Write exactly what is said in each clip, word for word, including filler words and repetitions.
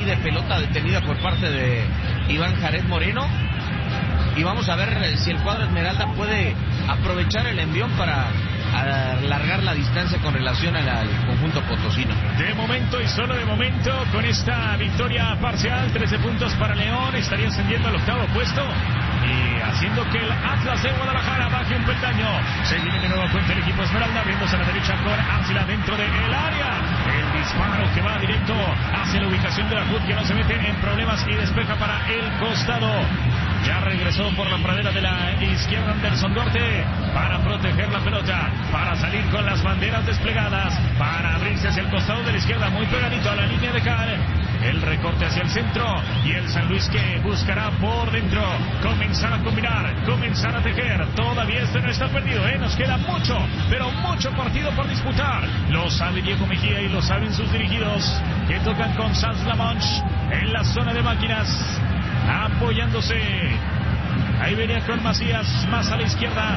de pelota detenida por parte de Iván Jared Moreno. Y vamos a ver si el cuadro Esmeralda puede aprovechar el envión para alargar la distancia con relación al, al conjunto potosino. De momento y solo de momento, con esta victoria parcial, trece puntos para León, estaría ascendiendo al octavo puesto y haciendo que el Atlas de Guadalajara baje un peldaño. Se viene de nuevo cuenta el equipo Esmeralda, abriéndose a la derecha con Árcila dentro del área. El disparo que va directo hacia la ubicación de la J U D, que no se mete en problemas y despeja para el costado. Ya regresó por la pradera de la izquierda Anderson Duarte para proteger la pelota, para salir con las banderas desplegadas, para abrirse hacia el costado de la izquierda, muy pegadito a la línea de Cal. El recorte hacia el centro y el San Luis que buscará por dentro comenzar a combinar, comenzar a tejer. Todavía este no está perdido, ¿eh? Nos queda mucho, pero mucho partido por disputar. Lo sabe Diego Mejía y lo saben sus dirigidos, que tocan con Sans Lamanche en la zona de máquinas, apoyándose. Ahí venía con Macías, más a la izquierda,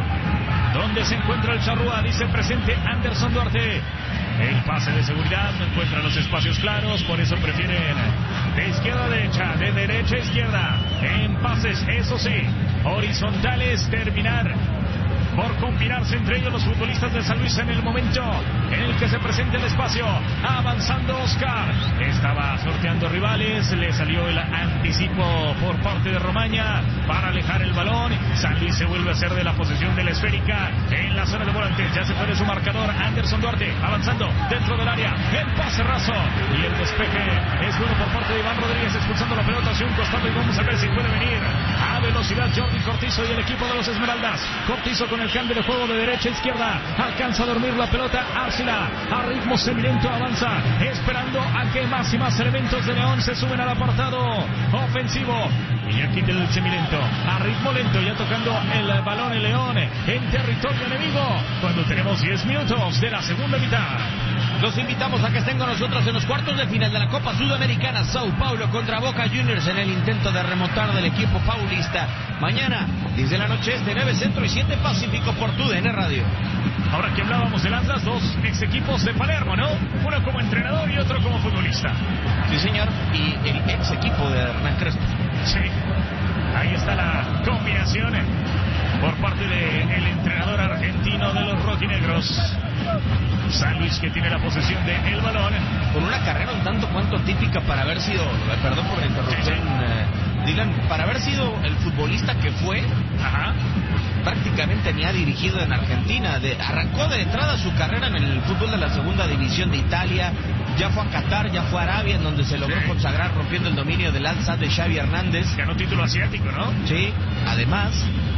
donde se encuentra el Charrúa, dice presente Anderson Duarte. El pase de seguridad no encuentra los espacios claros, por eso prefieren de izquierda a derecha, de derecha a izquierda, en pases, eso sí, horizontales, terminar por combinarse entre ellos los futbolistas de San Luis en el momento en el que se presenta el espacio. Avanzando Oscar, estaba sorteando rivales, le salió el anticipo por parte de Romaña para alejar el balón. San Luis se vuelve a hacer de la posesión de la esférica en la zona de volantes. Ya se pone su marcador Anderson Duarte, avanzando dentro del área, el pase raso y el despeje es bueno por parte de Iván Rodríguez, expulsando la pelota hacia un costado y vamos a ver si puede venir a velocidad Jordi Cortizo y el equipo de los Esmeraldas. Cortizo con el cambio de juego de derecha a izquierda, alcanza a dormir la pelota. Árcila a ritmo semilento avanza, esperando a que más y más elementos de León se suben al apartado ofensivo. Y aquí del semilento a ritmo lento, ya tocando el balón el León en territorio enemigo, cuando tenemos diez minutos de la segunda mitad. Los invitamos a que estén con nosotros en los cuartos de final de la Copa Sudamericana. Sao Paulo contra Boca Juniors en el intento de remontar del equipo paulista. Mañana, diez de la noche, este nueve Centro y siete Pacífico por tu D N Radio. Ahora que hablábamos del Atlas, dos ex equipos de Palermo, ¿no? Uno como entrenador y otro como futbolista. Sí, señor. Y el ex equipo de Hernán Crespo. Sí. Ahí está la combinación por parte del entrenador argentino de los rojinegros. San Luis que tiene la posesión del el balón. Con una carrera un tanto cuanto típica para haber sido, perdón por la interrupción, sí, sí. Eh, Dylan, para haber sido el futbolista que fue. Ajá. Prácticamente ni ha dirigido en Argentina. De, arrancó de entrada su carrera en el fútbol de la segunda división de Italia. Ya fue a Qatar, ya fue a Arabia, en donde se logró sí. consagrar rompiendo el dominio del Al-Sadd de Xavi Hernández. Ganó título asiático, ¿no? Sí, además.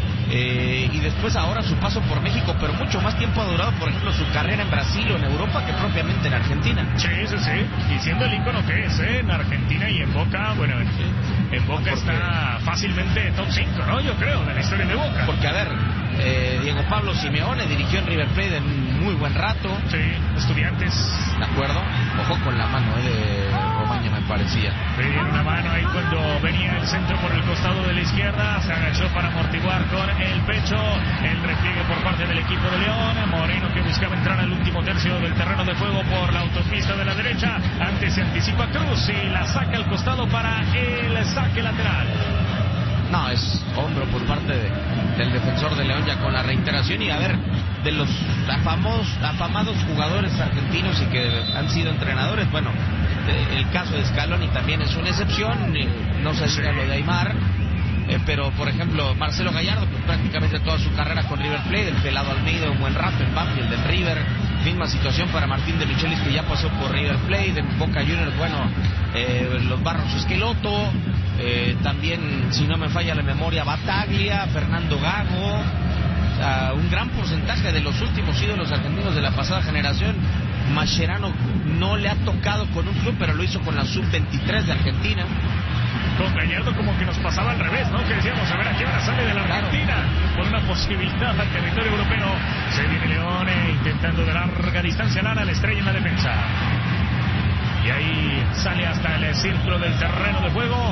Eh, y después ahora su paso por México, pero mucho más tiempo ha durado, por ejemplo, su carrera en Brasil o en Europa que propiamente en Argentina. Sí, sí, sí. Y siendo el ícono que es, ¿eh? En Argentina y en Boca, bueno, en, sí. en Boca está fácilmente top cinco, ¿no? Yo creo, de la historia de Boca. Porque, a ver, eh, Diego Pablo Simeone dirigió en River Plate en muy buen rato. Sí, Estudiantes. De acuerdo. Ojo con la mano eh, de Romaña, me parecía. Sí, una mano ahí cuando venía el centro por el costado de la izquierda. Se agachó para amortiguar con el pecho. El repliegue por parte del equipo de León. Moreno que buscaba entrar al último tercio del terreno de juego por la autopista de la derecha. Antes se anticipa Cruz y la saca al costado para el saque lateral. No, es hombro por parte de, del defensor de León ya con la reiteración. Y a ver, de los afamados, afamados jugadores argentinos y que han sido entrenadores, bueno, el caso de Scaloni también es una excepción, no se diga lo de Aimar, eh, pero por ejemplo Marcelo Gallardo, pues prácticamente toda su carrera con River Plate, el Pelado Almeida un buen rato en Banfield del River, misma situación para Martín de Michelis que ya pasó por River Plate, en Boca Juniors, bueno, eh, los Barros Esqueloto, eh, también si no me falla la memoria Bataglia, Fernando Gago, uh, un gran porcentaje de los últimos ídolos argentinos de la pasada generación. Mascherano no le ha tocado con un club, pero lo hizo con la sub veintitrés de Argentina. Con Gallardo como que nos pasaba al revés, ¿no? Que decíamos, a ver a qué hora sale de la Argentina, claro, por una posibilidad al territorio europeo. Se viene León eh, intentando de larga distancia Lara, la estrella en la defensa. Y ahí sale hasta el círculo del terreno de juego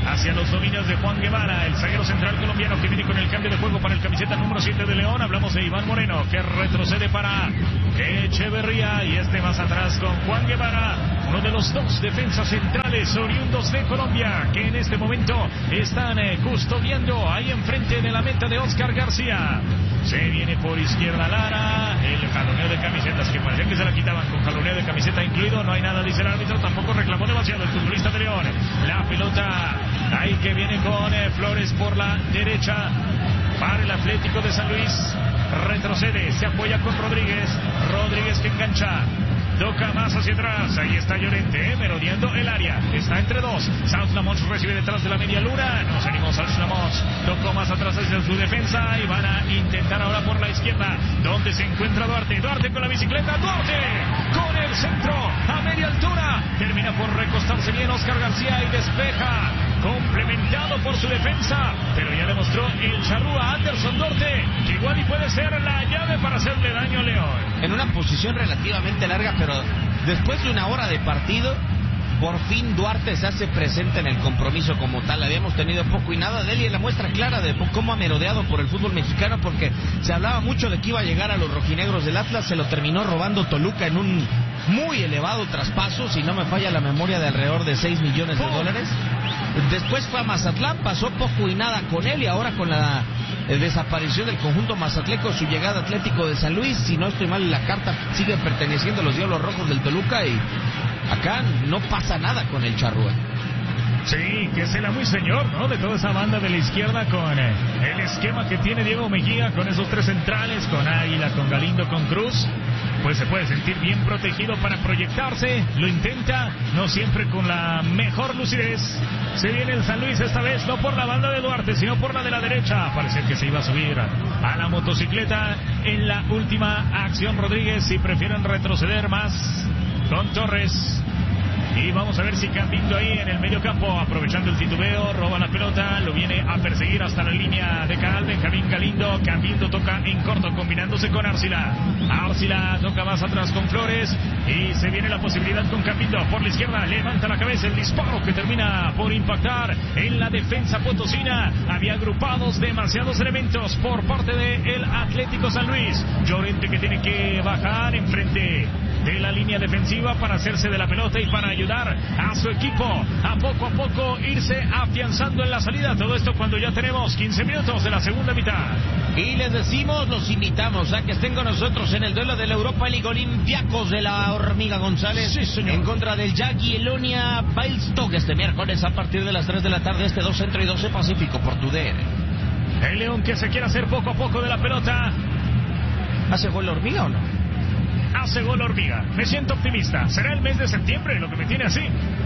hacia los dominios de Juan Guevara, el zaguero central colombiano que viene con el cambio de juego para el camiseta número siete de León. Hablamos de Iván Moreno, que retrocede para Echeverría, y este más atrás con Juan Guevara, uno de los dos defensas centrales oriundos de Colombia, que en este momento están eh, custodiando ahí enfrente de la meta de Oscar García. Se viene por izquierda Lara, el jaloneo de camisetas, que parecía que se la quitaban con jaloneo de camiseta incluido. No hay nada, dice el árbitro, tampoco reclamó demasiado el futbolista de León. La pelota ahí que viene con eh, Flores por la derecha para el Atlético de San Luis. Retrocede, se apoya con Rodríguez, Rodríguez que engancha, toca más hacia atrás, ahí está Llorente, eh, merodeando el área, está entre dos. Sanz Lamont recibe detrás de la media luna, no se animó Sanz Lamont, tocó más atrás hacia su defensa y van a intentar ahora por la izquierda, donde se encuentra Duarte, Duarte con la bicicleta, Duarte con el centro a media altura, termina por recostarse bien Oscar García y despeja, complementado por su defensa, pero ya demostró el charrúa Anderson Duarte, que igual y puede ser la llave para hacerle daño a León. En una posición relativamente larga, pero después de una hora de partido, por fin Duarte se hace presente en el compromiso como tal. Habíamos tenido poco y nada de él, y es la muestra clara de cómo ha merodeado por el fútbol mexicano, porque se hablaba mucho de que iba a llegar a los rojinegros del Atlas, se lo terminó robando Toluca en un muy elevado traspaso, si no me falla la memoria, de alrededor de seis millones de dólares. Después fue a Mazatlán, pasó poco y nada con él, y ahora con la eh, desaparición del conjunto mazatleco, su llegada a Atlético de San Luis, si no estoy mal, la carta sigue perteneciendo a los Diablos Rojos del Toluca, y acá no pasa nada con el charrúa. Sí, que es el amo y señor, ¿no? De toda esa banda de la izquierda, con eh, el esquema que tiene Diego Mejía, con esos tres centrales, con Águila, con Galindo, con Cruz, pues se puede sentir bien protegido para proyectarse, lo intenta, no siempre con la mejor lucidez. Se viene el San Luis esta vez, no por la banda de Duarte, sino por la de la derecha. Parece que se iba a subir a la motocicleta en la última acción Rodríguez, y prefieren retroceder más con Torres. Y vamos a ver si Cambindo ahí en el medio campo, aprovechando el titubeo, roba la pelota, lo viene a perseguir hasta la línea de canal. Benjamín Galindo, Cambindo toca en corto, combinándose con Arcila. Arcila toca más atrás con Flores, y se viene la posibilidad con Cambindo por la izquierda, levanta la cabeza, el disparo que termina por impactar en la defensa potosina. Había agrupados demasiados elementos por parte del Atlético San Luis. Llorente que tiene que bajar enfrente de la línea defensiva para hacerse de la pelota y para ayudar a su equipo a poco a poco irse afianzando en la salida. Todo esto cuando ya tenemos quince minutos de la segunda mitad. Y les decimos, los invitamos a que estén con nosotros en el duelo de la Europa League. Olympiacos de la Hormiga González, sí, señor, en contra del Jagiellonia Białystok este miércoles a partir de las tres de la tarde, este dos Centro y doce Pacífico por tu D N. El León que se quiere hacer poco a poco de la pelota. ¿Hace gol la Hormiga o no? Hace gol Hormiga. Me siento optimista. ¿Será el mes de septiembre lo que me tiene así?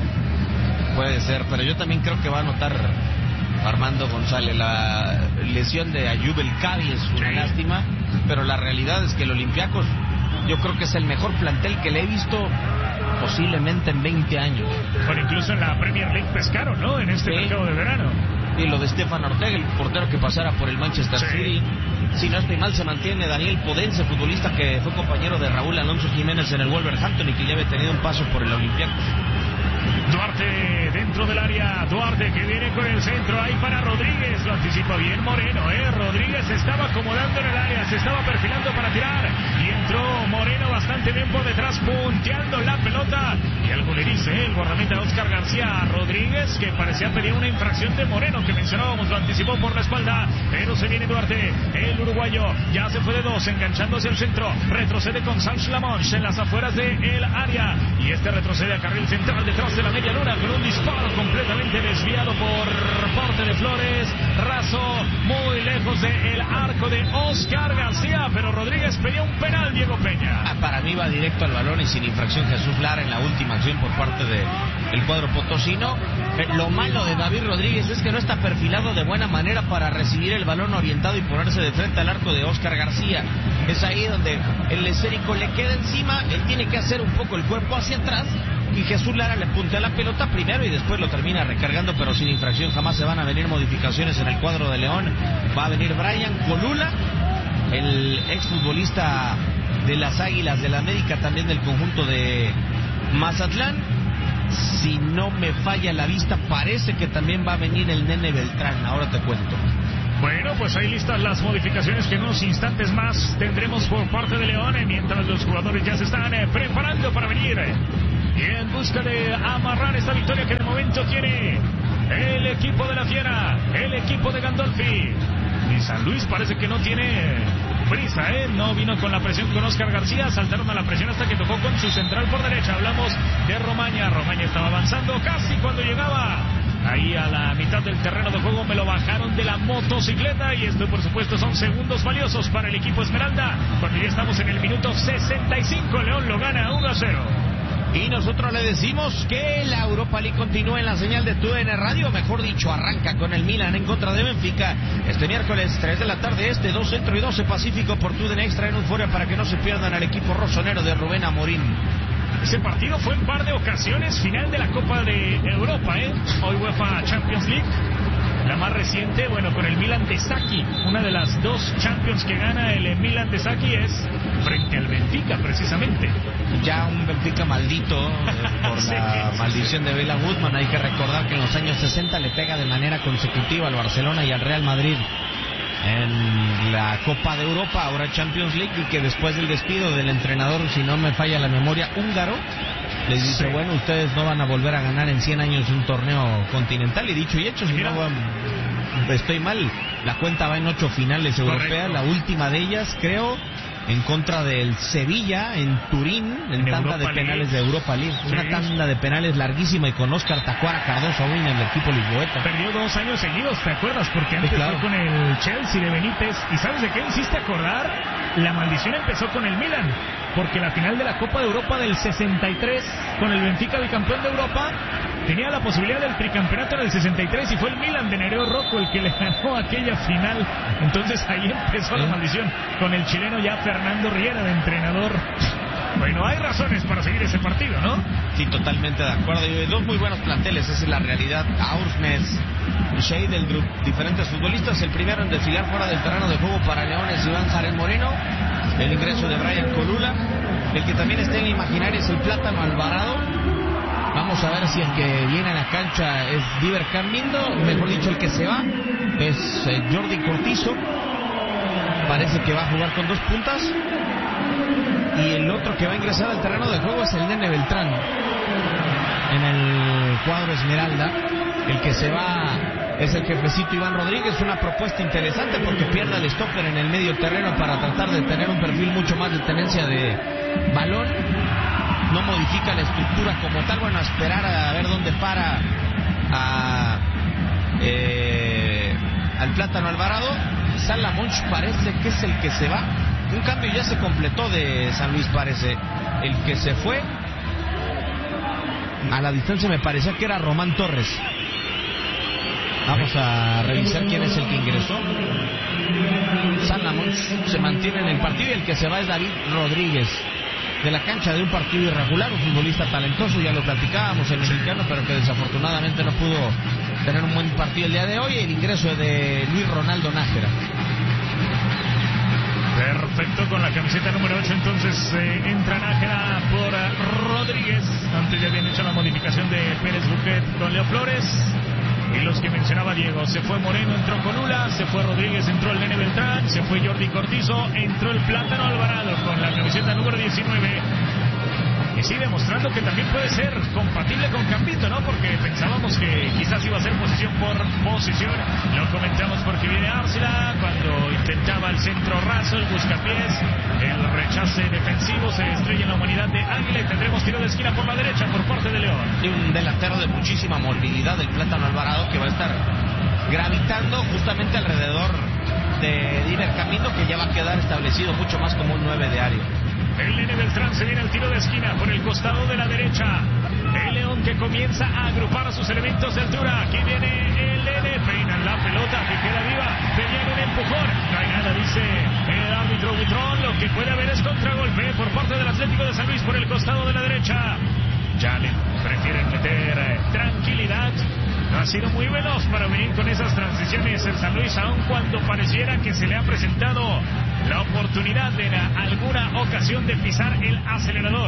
Puede ser, pero yo también creo que va a anotar Armando González. La lesión de Ayub El Cadi es una sí. lástima, pero la realidad es que el Olympiacos, yo creo que es el mejor plantel que le he visto posiblemente en veinte años. Bueno, incluso en la Premier League pescaron, ¿no? En este sí. mercado de verano. Y lo de Stefan Ortega, el portero que pasara por el Manchester sí. City. Si no estoy mal, se mantiene Daniel Podense, futbolista que fue compañero de Raúl Alonso Jiménez en el Wolverhampton y que ya había tenido un paso por el Olympiacos. Duarte dentro del área, Duarte que viene con el centro ahí para Rodríguez, lo anticipa bien Moreno, eh, Rodríguez se estaba acomodando en el área, se estaba perfilando para tirar y entró Moreno bastante bien por detrás, punteando la pelota, y algo le dice eh, el guardameta Oscar García a Rodríguez, que parecía pedir una infracción de Moreno que mencionábamos, lo anticipó por la espalda, pero se viene Duarte, el uruguayo ya se fue de dos, enganchando hacia el centro, retrocede con Sanz Lamont en las afueras del área, y este retrocede a carril central detrás de la media luna con un disparo completamente desviado por parte de Flores, raso muy lejos del arco de Oscar García, pero Rodríguez pedía un penal, Diego Peña. Ah, para mí va directo al balón y sin infracción Jesús Lara en la última acción por parte del cuadro potosino. Lo malo de David Rodríguez es que no está perfilado de buena manera para recibir el balón orientado y ponerse de frente al arco de Oscar García. Es ahí donde el esférico le queda encima, él tiene que hacer un poco el cuerpo hacia atrás, y Jesús Lara le puntea la pelota primero y después lo termina recargando, pero sin infracción. Jamás se van a venir modificaciones en el cuadro de León. Va a venir Brian Colula, el exfutbolista de las Águilas del América, también del conjunto de Mazatlán, si no me falla la vista, parece que también va a venir el Nene Beltrán. Ahora te cuento. Bueno, pues ahí listas las modificaciones que en unos instantes más tendremos por parte de León, mientras los jugadores ya se están eh, preparando para venir eh, y en busca de amarrar esta victoria que de momento tiene el equipo de la Fiera, el equipo de Gandolfi. Y San Luis parece que no tiene prisa, ¿eh? No vino con la presión con Oscar García, saltaron a la presión hasta que tocó con su central por derecha. Hablamos de Romaña, Romaña estaba avanzando casi cuando llegaba ahí a la mitad del terreno de juego, me lo bajaron de la motocicleta y esto por supuesto son segundos valiosos para el equipo Esmeralda, cuando ya estamos en el minuto sesenta y cinco, León lo gana uno a cero. Y nosotros le decimos que la Europa League continúa en la señal de T U D N Radio, mejor dicho, arranca con el Milan en contra de Benfica este miércoles tres de la tarde este, dos Centro y doce Pacífico por T U D N Extra en Euforia para que no se pierdan al equipo rosonero de Rubén Amorín. Ese partido fue en par de ocasiones final de la Copa de Europa, ¿eh? Hoy UEFA Champions League. La más reciente, bueno, con el Milan de Saki. Una de las dos Champions que gana el Milan de Saki es frente al Benfica, precisamente. Ya un Benfica maldito por sí, la maldición de Bela Gutmann. Hay que recordar que en los años sesenta le pega de manera consecutiva al Barcelona y al Real Madrid en la Copa de Europa, ahora Champions League, y que después del despido del entrenador, si no me falla la memoria, húngaro, les dice, sí, bueno, ustedes no van a volver a ganar en cien años un torneo continental, y dicho y hecho, si no estoy mal, la cuenta va en ocho finales europeas. Correcto. La última de ellas, creo, en contra del Sevilla, en Turín, en, en tanda Europa de penales League. de Europa League. Sí. Una tanda de penales larguísima y con Óscar Tacuara Cardoso aún en el equipo lisboeta. Perdió dos años seguidos, ¿te acuerdas? Porque antes sí, claro, fue con el Chelsea de Benítez. ¿Y sabes de qué hiciste acordar? La maldición empezó con el Milan, porque la final de la Copa de Europa del sesenta y tres, con el Benfica bicampeón de Europa, tenía la posibilidad del tricampeonato en el sesenta y tres y fue el Milan de Nereo Rocco el que le ganó aquella final. Entonces ahí empezó ¿Sí? la maldición con el chileno ya Fernando Riera de entrenador. Bueno, hay razones para seguir ese partido, ¿no? Sí, totalmente de acuerdo. Y dos muy buenos planteles, esa es la realidad. Aursnes, Scheidel, diferentes futbolistas. El primero en desfilar fuera del terreno de juego para Leones, Iván Jarel Moreno. El ingreso de Brian Colula. El que también está en la imaginaria es el Plátano Alvarado. Vamos a ver si el que viene a la cancha es Diver Cambindo, mejor dicho, el que se va es eh, Jordi Cortizo. Parece que va a jugar con dos puntas. Y el otro que va a ingresar al terreno de juego es el Nene Beltrán en el cuadro Esmeralda. El que se va es el jefecito Iván Rodríguez. Una propuesta interesante porque pierde al stopper en el medio terreno para tratar de tener un perfil mucho más de tenencia de balón. No modifica la estructura como tal. Bueno, a esperar a ver dónde para a, eh, al Plátano Alvarado. Salamonch parece que es el que se va. Un cambio ya se completó de San Luis, parece. El que se fue a la distancia me parecía que era Román Torres. Vamos a revisar quién es el que ingresó. Salamonch se mantiene en el partido y el que se va es David Rodríguez. De la cancha de un partido irregular, un futbolista talentoso, ya lo platicábamos, el mexicano, pero que desafortunadamente no pudo tener un buen partido el día de hoy. El ingreso de Luis Ronaldo Nájera. Perfecto, con la camiseta número ocho entonces eh, entra Nájera por uh, Rodríguez. Antes ya habían hecho la modificación de Pérez Buquet con Leo Flores. Y los que mencionaba Diego, se fue Moreno, entró Colula, se fue Rodríguez, entró el Nene Beltrán, se fue Jordi Cortizo, entró el Plátano Alvarado con la camiseta número diecinueve. Y sigue demostrando que también puede ser compatible con Campito, ¿no? Porque pensábamos que quizás iba a ser posición por posición. Lo comentamos porque viene Arcila cuando intentaba el centro raso, el buscapiés, el rechace defensivo, se estrella en la humanidad de Águila y tendremos tiro de esquina por la derecha por parte de León. Y un delantero de muchísima movilidad, del Plátano Alvarado, que va a estar gravitando justamente alrededor de Diver Camino, que ya va a quedar establecido mucho más como un nueve de área. El Nene Beltrán se viene al tiro de esquina por el costado de la derecha. El León que comienza a agrupar a sus elementos de altura. Aquí viene el Nene, peinan la pelota que queda viva. Tenía un empujón. No hay nada, dice el árbitro Butrón. Lo que puede haber es contragolpe por parte del Atlético de San Luis por el costado de la derecha. Ya le prefieren meter eh, tranquilidad. No ha sido muy veloz para venir con esas transiciones el San Luis, aun cuando pareciera que se le ha presentado la oportunidad en alguna ocasión de pisar el acelerador.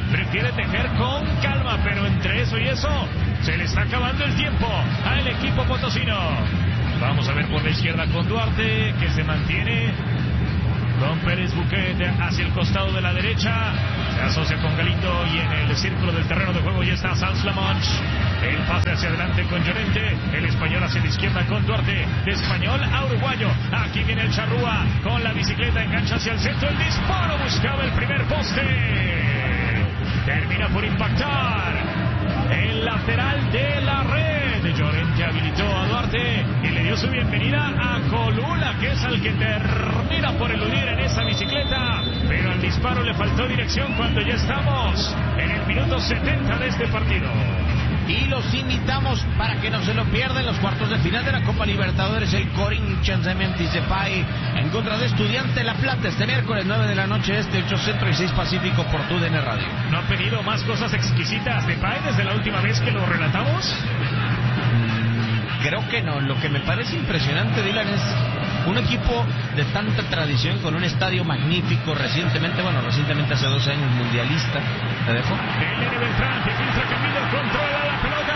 prefiere tejer con calma, pero entre eso y eso se le está acabando el tiempo al equipo potosino. Vamos a ver por la izquierda con Duarte, que se mantiene con Pérez Buquet hacia el costado de la derecha. Se asocia con Galindo y en el círculo del terreno de juego ya está Sans Lamonch. El pase hacia adelante con Llorente. El español hacia la izquierda con Duarte. De español a uruguayo. Aquí viene el Charrúa con la bicicleta. Engancha hacia el centro. El disparo buscaba el primer poste. Termina por impactar el lateral de la red. Llorente habilitó a Duarte y le dio su bienvenida a Colula, que es el que termina por eludir en esa bicicleta, pero al disparo le faltó dirección cuando ya estamos en el minuto setenta de este partido. Y los invitamos para que no se lo pierdan los cuartos de final de la Copa Libertadores, el Corinthians de Memphis Depay en contra de Estudiantes La Plata este miércoles nueve de la noche, este ocho Centro y seis Pacífico por tu D N Radio. ¿No ha pedido más cosas exquisitas Depay desde la última vez que lo relatamos? Creo que no. Lo que me parece impresionante, Dylan, es un equipo de tanta tradición con un estadio magnífico, recientemente, bueno, recientemente hace dos años mundialista. ¿Te dejo? El N. Beltrán, que filtra Camilo, controla la pelota.